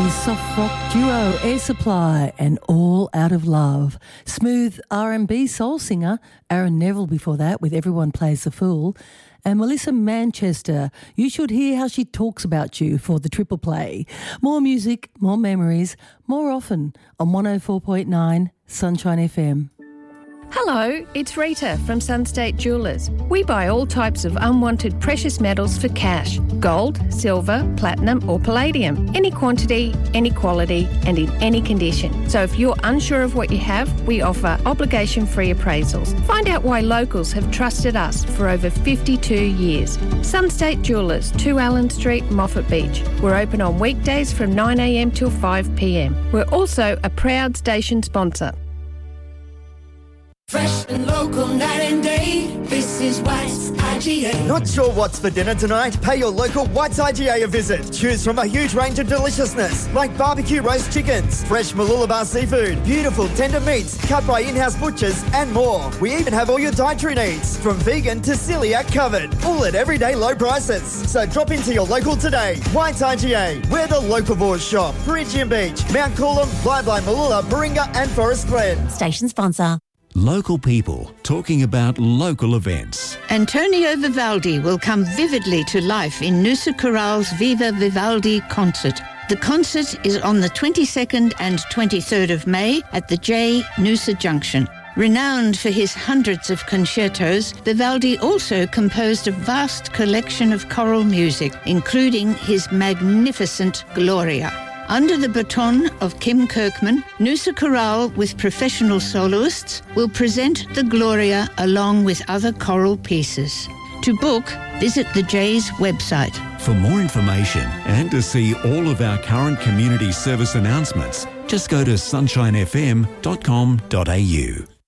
soft rock duo Air Supply and All Out of Love. Smooth R&B soul singer Aaron Neville before that with Everyone Plays the Fool. And Melissa Manchester, you should hear how she talks about you for the Triple Play. More music, more memories, more often on 104.9 Sunshine FM. Hello, it's Rita from Sunstate Jewellers. We buy all types of unwanted precious metals for cash. Gold, silver, platinum or palladium. Any quantity, any quality and in any condition. So if you're unsure of what you have, we offer obligation-free appraisals. Find out why locals have trusted us for over 52 years. Sunstate Jewellers, 2 Allen Street, Moffat Beach. We're open on weekdays from 9am till 5pm. We're also a proud station sponsor. Fresh and local night and day, this is White's IGA. Not sure what's for dinner tonight? Pay your local White's IGA a visit. Choose from a huge range of deliciousness like barbecue roast chickens, fresh Mooloolaba seafood, beautiful tender meats cut by in-house butchers and more. We even have all your dietary needs, from vegan to celiac covered, all at everyday low prices. So drop into your local today. White's IGA, where the local boys shop. Perigian Beach, Mount Coolum, Blyblye, Mooloola, Baringa and Forest Glen. Station sponsor. Local people talking about local events. Antonio Vivaldi will come vividly to life in Noosa Corral's Viva Vivaldi concert. The concert is on the 22nd and 23rd of May at the J, Noosa Junction. Renowned for his hundreds of concertos, Vivaldi also composed a vast collection of choral music, including his magnificent Gloria. Under the baton of Kim Kirkman, Noosa Corral, with professional soloists, will present the Gloria along with other choral pieces. To book, visit the J's website. For more information and to see all of our current community service announcements, just go to sunshinefm.com.au.